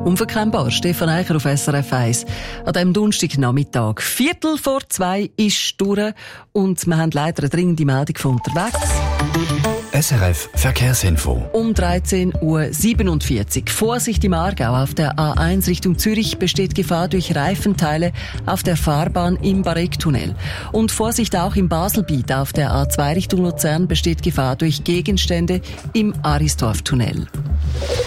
Unverkennbar, Stefan Eicher auf SRF 1. An diesem Donnerstagnachmittag. 1:15 ist durch und wir haben leider eine dringende Meldung von unterwegs. SRF Verkehrsinfo. Um 13:47 Uhr. Vorsicht im Aargau. Auf der A1 Richtung Zürich besteht Gefahr durch Reifenteile auf der Fahrbahn im Barecktunnel. Und Vorsicht auch im Baselbiet. Auf der A2 Richtung Luzern besteht Gefahr durch Gegenstände im Arisdorftunnel.